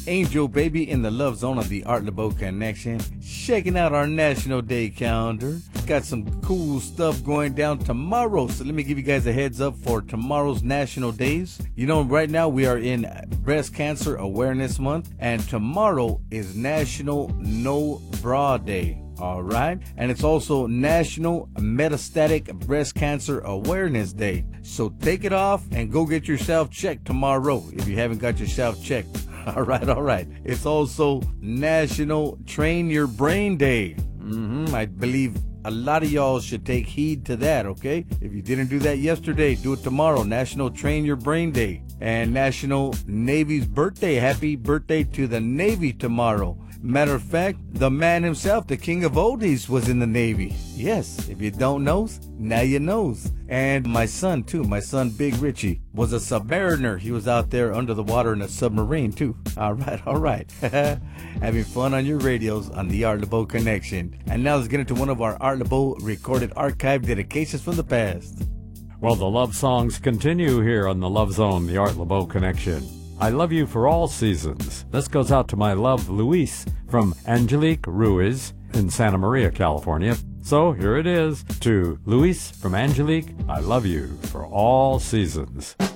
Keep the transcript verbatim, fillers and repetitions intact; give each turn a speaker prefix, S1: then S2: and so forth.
S1: Angel Baby in the Love Zone of the Art LeBeau Connection. Checking out our National Day calendar. Got some cool stuff going down tomorrow. So let me give you guys a heads up for tomorrow's National Days. You know, right now we are in Breast Cancer Awareness Month. And tomorrow is National No Bra Day. All right. And it's also National Metastatic Breast Cancer Awareness Day. So take it off and go get yourself checked tomorrow if you haven't got yourself checked. All right. All right. It's also National Train Your Brain Day. Mm-hmm. I believe a lot of y'all should take heed to that. OK, if you didn't do that yesterday, do it tomorrow. National Train Your Brain Day and National Navy's Birthday. Happy birthday to the Navy tomorrow. Matter of fact, the man himself, the king of oldies, was in the Navy. Yes, if you don't know, now you knows. And my son, too, my son, Big Richie, was a submariner. He was out there under the water in a submarine, too. All right, all right. Having fun on your radios on the Art LeBeau Connection. And now let's get into one of our Art LeBeau recorded archive dedications from the past.
S2: Well, the love songs continue here on the Love Zone, the Art LeBeau Connection. I Love You for All Seasons. This goes out to my love, Luis, from Angelique Ruiz in Santa Maria, California. So here it is to Luis from Angelique, I Love You for All Seasons.